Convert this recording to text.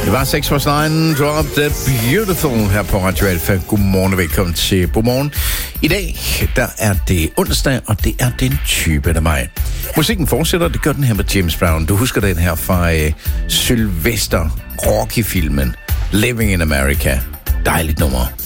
Det var 6 for 9, Drop the Beautiful her på Radio Alfa. Godmorgen og velkommen til Godmorgen. I dag, der er det onsdag, og det er den 20. maj. Musikken fortsætter, det gør den her med James Brown. Du husker den her fra Sylvester Rocky-filmen Living in America. Dejligt nummer.